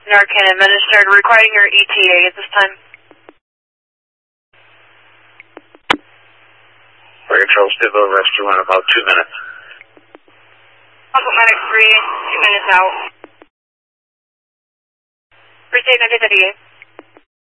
Narcan administered, requiring your ETA at this time. For control, Stibbo, rescue in about 2 minutes. Medic 3, 2 minutes out. Proceed 1938.